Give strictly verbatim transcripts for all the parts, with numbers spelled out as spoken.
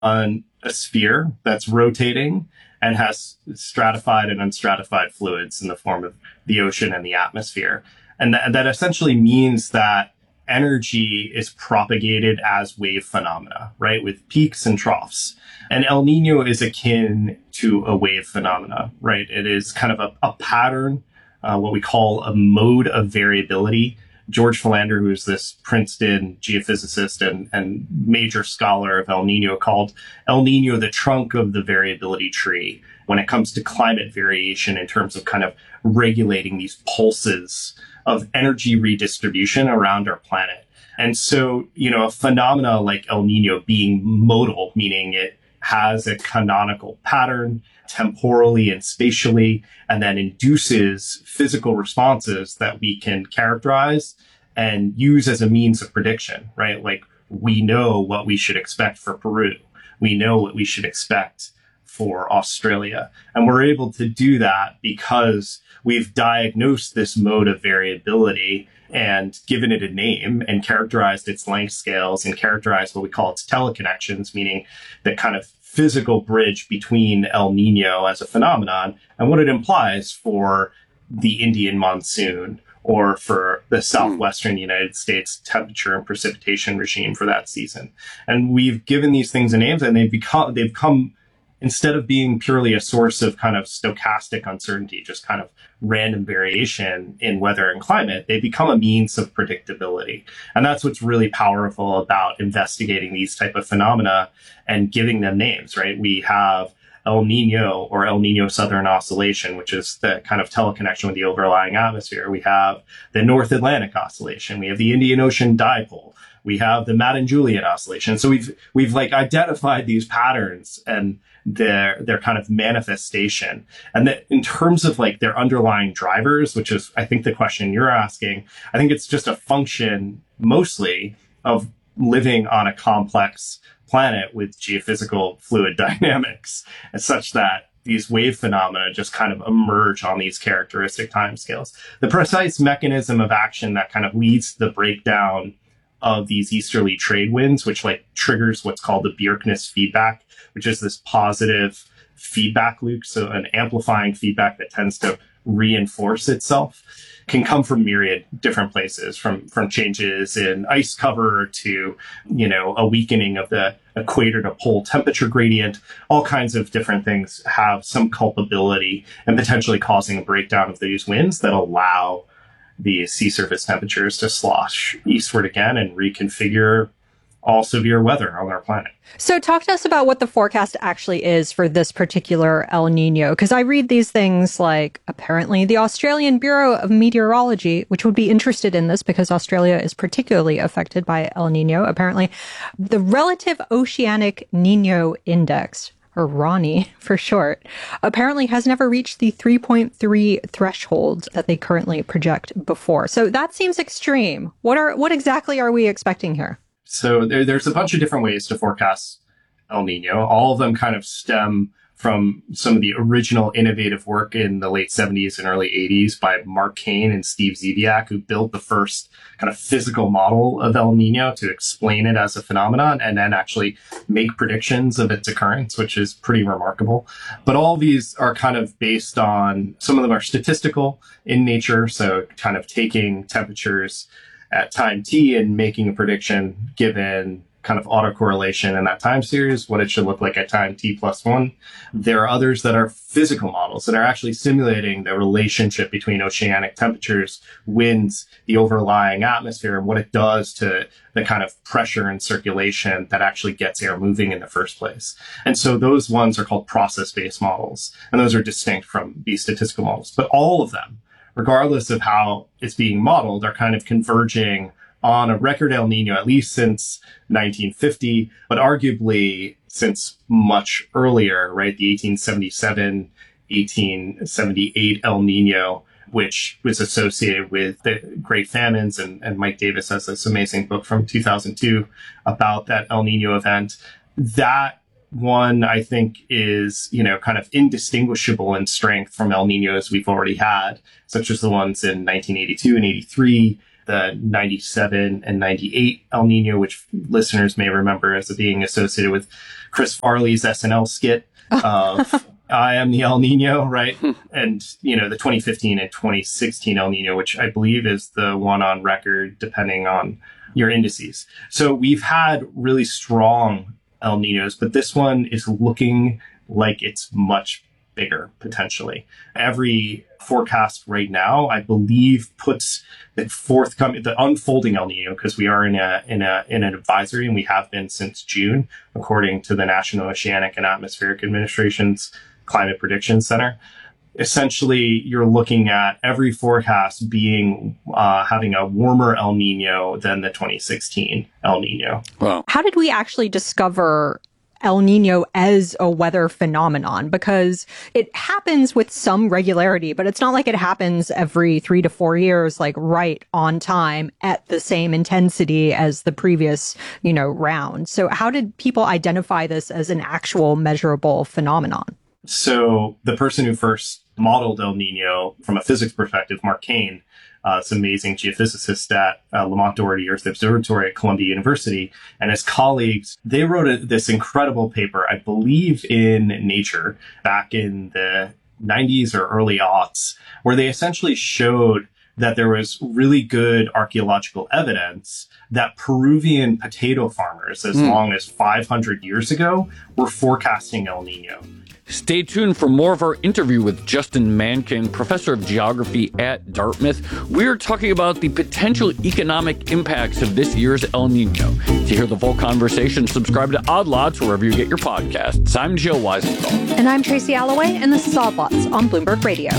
on a sphere that's rotating and has stratified and unstratified fluids in the form of the ocean and the atmosphere. And that, that essentially means that energy is propagated as wave phenomena, right? With peaks and troughs. And El Nino is akin to a wave phenomena, right? It is kind of a, a pattern, uh, what we call a mode of variability. George Philander, who is this Princeton geophysicist and, and major scholar of El Nino, called El Nino the trunk of the variability tree when it comes to climate variation in terms of kind of regulating these pulses of energy redistribution around our planet. And so, you know, a phenomena like El Nino being modal, meaning it has a canonical pattern temporally and spatially, and then induces physical responses that we can characterize and use as a means of prediction, right? Like we know what we should expect for Peru. We know what we should expect for Australia. And we're able to do that because we've diagnosed this mode of variability and given it a name and characterized its length scales and characterized what we call its teleconnections, meaning the kind of physical bridge between El Nino as a phenomenon and what it implies for the Indian monsoon or for the southwestern United States temperature and precipitation regime for that season. And we've given these things a names, and they've become, they've come, instead of being purely a source of kind of stochastic uncertainty, just kind of random variation in weather and climate, they become a means of predictability. And that's what's really powerful about investigating these type of phenomena and giving them names, right? We have El Nino or El Nino Southern Oscillation, which is the kind of teleconnection with the overlying atmosphere. We have the North Atlantic Oscillation. We have the Indian Ocean Dipole. We have the Madden-Juliet Oscillation. So we've, we've like identified these patterns and their, their kind of manifestation. And that in terms of like their underlying drivers, which is, I think the question you're asking, I think it's just a function mostly of living on a complex planet with geophysical fluid dynamics, and such that these wave phenomena just kind of emerge on these characteristic timescales. The precise mechanism of action that kind of leads to the breakdown of these easterly trade winds, which like triggers what's called the Bjerknes feedback, which is this positive feedback loop. So an amplifying feedback that tends to reinforce itself, can come from myriad different places, from, from changes in ice cover to, you know, a weakening of the equator to pole temperature gradient. All kinds of different things have some culpability and potentially causing a breakdown of these winds that allow the sea surface temperatures to slosh eastward again and reconfigure all severe weather on our planet. So talk to us about what the forecast actually is for this particular El Nino, because I read these things like apparently the Australian Bureau of Meteorology, which would be interested in this because Australia is particularly affected by El Nino, apparently the Relative Oceanic Nino Index, or RONI for short, apparently has never reached the three point three threshold that they currently project before. So that seems extreme. What are what exactly are we expecting here? So there, there's a bunch of different ways to forecast El Nino. All of them kind of stem from some of the original innovative work in the late seventies and early eighties by Mark Kane and Steve Zebiak, who built the first kind of physical model of El Nino to explain it as a phenomenon and then actually make predictions of its occurrence, which is pretty remarkable. But all of these are kind of based on, some of them are statistical in nature. So kind of taking temperatures at time t and making a prediction given kind of autocorrelation in that time series, what it should look like at time t plus one. There are others that are physical models that are actually simulating the relationship between oceanic temperatures, winds, the overlying atmosphere, and what it does to the kind of pressure and circulation that actually gets air moving in the first place. And so those ones are called process-based models, and those are distinct from these statistical models. But all of them, regardless of how it's being modeled, are kind of converging on a record El Nino, at least since nineteen fifty, but arguably since much earlier, right? The eighteen seventy-seven, eighteen seventy-eight El Nino, which was associated with the Great Famines. And, and Mike Davis has this amazing book from two thousand two about that El Nino event. That one, I think, is, you know, kind of indistinguishable in strength from El Ninos we've already had, such as the ones in nineteen eighty-two and eighty-three, the ninety-seven and ninety-eight El Nino, which listeners may remember as being associated with Chris Farley's S N L skit of I am the El Nino, right? And, you know, the twenty fifteen and twenty sixteen El Nino, which I believe is the one on record, depending on your indices. So we've had really strong El Ninos, but this one is looking like it's much bigger, potentially. Every forecast right now, I believe, puts the forthcoming, the unfolding El Nino, because we are in a in a in an advisory, and we have been since June, according to the National Oceanic and Atmospheric Administration's Climate Prediction Center. Essentially, you're looking at every forecast being uh, having a warmer El Nino than the twenty sixteen El Nino. Wow. How did we actually discover El Nino as a weather phenomenon? Because it happens with some regularity, but it's not like it happens every three to four years, like right on time at the same intensity as the previous, you know, round. So how did people identify this as an actual measurable phenomenon? So the person who first modeled El Nino from a physics perspective, Mark Kane, uh, this amazing geophysicist at uh, Lamont Doherty Earth Observatory at Columbia University, and his colleagues, they wrote a, this incredible paper, I believe in Nature, back in the nineties or early aughts, where they essentially showed that there was really good archaeological evidence that Peruvian potato farmers, as mm. long as five hundred years ago, were forecasting El Nino. Stay tuned for more of our interview with Justin Mankin, professor of geography at Dartmouth. We're talking about the potential economic impacts of this year's El Nino. To hear the full conversation, subscribe to Odd Lots wherever you get your podcasts. I'm Joe Weisenthal. And I'm Tracy Alloway, and this is Odd Lots on Bloomberg Radio.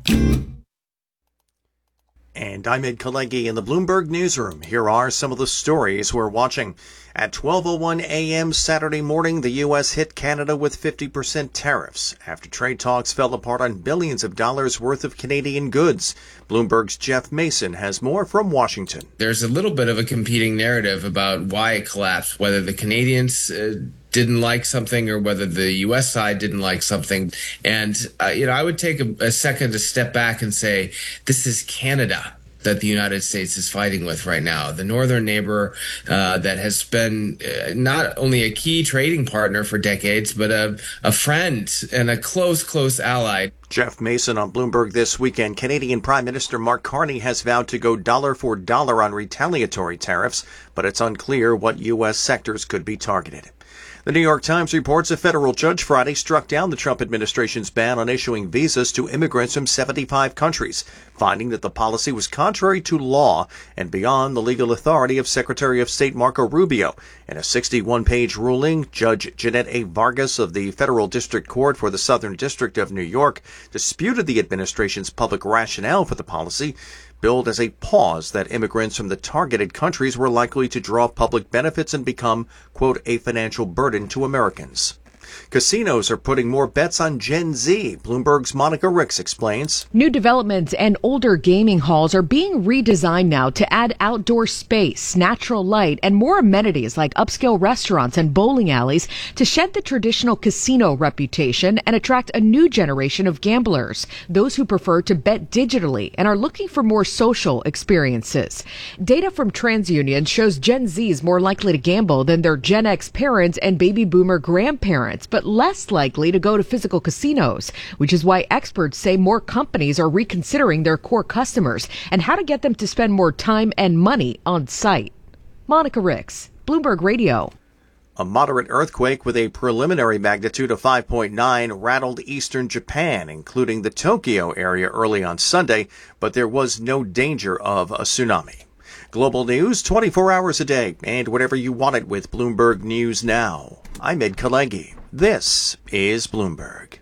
And I'm Ed Kalegi in the Bloomberg Newsroom. Here are some of the stories we're watching. At twelve oh one a.m. Saturday morning, the U S hit Canada with fifty percent tariffs after trade talks fell apart on billions of dollars worth of Canadian goods. Bloomberg's Jeff Mason has more from Washington. There's a little bit of a competing narrative about why it collapsed, whether the Canadians uh, didn't like something or whether the U S side didn't like something. And, uh, you know, I would take a, a second to step back and say, this is Canada that the United States is fighting with right now. The northern neighbor uh, that has been uh, not only a key trading partner for decades, but a, a friend and a close, close ally. Jeff Mason on Bloomberg This Weekend. Canadian Prime Minister Mark Carney has vowed to go dollar for dollar on retaliatory tariffs, but it's unclear what U S sectors could be targeted. The New York Times reports a federal judge Friday struck down the Trump administration's ban on issuing visas to immigrants from seventy-five countries, finding that the policy was contrary to law and beyond the legal authority of Secretary of State Marco Rubio. In a sixty-one page ruling, Judge Jeanette A. Vargas of the Federal District Court for the Southern District of New York disputed the administration's public rationale for the policy, billed as a pause that immigrants from the targeted countries were likely to draw public benefits and become, quote, a financial burden to Americans. Casinos are putting more bets on Gen Z. Bloomberg's Monica Ricks explains. New developments and older gaming halls are being redesigned now to add outdoor space, natural light, and more amenities like upscale restaurants and bowling alleys to shed the traditional casino reputation and attract a new generation of gamblers, those who prefer to bet digitally and are looking for more social experiences. Data from TransUnion shows Gen Z is more likely to gamble than their Gen X parents and baby boomer grandparents, but less likely to go to physical casinos, which is why experts say more companies are reconsidering their core customers and how to get them to spend more time and money on site. Monica Ricks, Bloomberg Radio. A moderate earthquake with a preliminary magnitude of five point nine rattled eastern Japan, including the Tokyo area early on Sunday, but there was no danger of a tsunami. Global news twenty-four hours a day and whatever you want it with Bloomberg News Now. I'm Ed Kalegi. This is Bloomberg.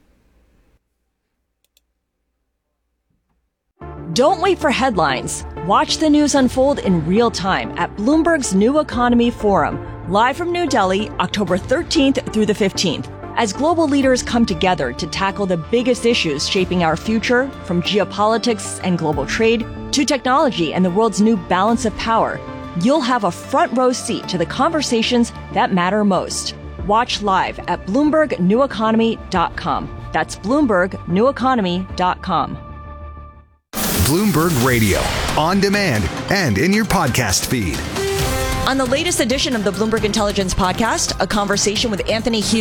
Don't wait for headlines. Watch the news unfold in real time at Bloomberg's New Economy Forum, live from New Delhi, October thirteenth through the fifteenth. As global leaders come together to tackle the biggest issues shaping our future, from geopolitics and global trade to technology and the world's new balance of power, you'll have a front row seat to the conversations that matter most. Watch live at Bloomberg New Economy dot com. That's Bloomberg New Economy dot com. Bloomberg Radio. on demand, and in your podcast feed. On the latest edition of the Bloomberg Intelligence Podcast, a conversation with Anthony Hughes.